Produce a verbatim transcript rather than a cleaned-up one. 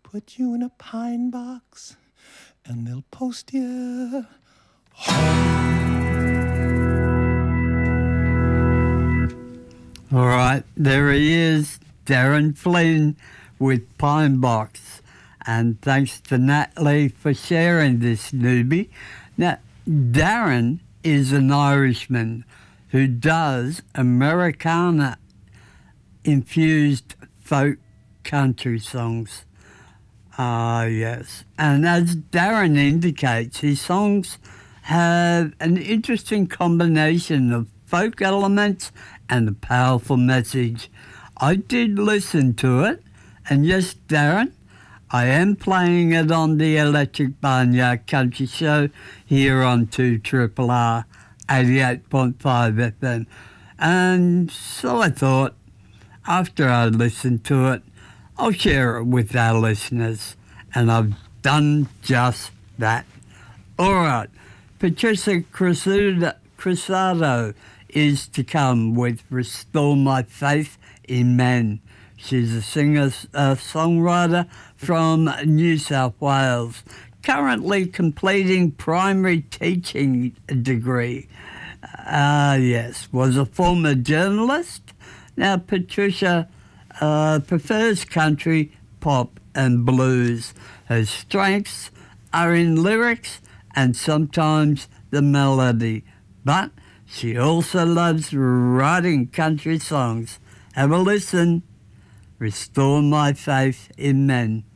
put you in a pine box, and they'll post you home. All right, there he is, Darren Flynn with Pine Box. And thanks to Natalie for sharing this newbie. Now, Darren is an Irishman who does Americana-infused folk country songs. Ah, uh, yes. And as Darren indicates, his songs have an interesting combination of folk elements and a powerful message. I did listen to it, and yes, Darren, I am playing it on the Electric Barnyard Country Show here on two R R R eighty-eight point five F M. And so I thought, after I listened to it, I'll share it with our listeners. And I've done just that. All right, Patricia Cruzado is to come with Restore My Faith in Men. She's a singer-songwriter from New South Wales, currently completing primary teaching degree. Ah, uh, yes, was a former journalist. Now, Patricia uh, prefers country, pop and blues. Her strengths are in lyrics and sometimes the melody, but she also loves writing country songs. Have a listen. Restore My Faith in Men.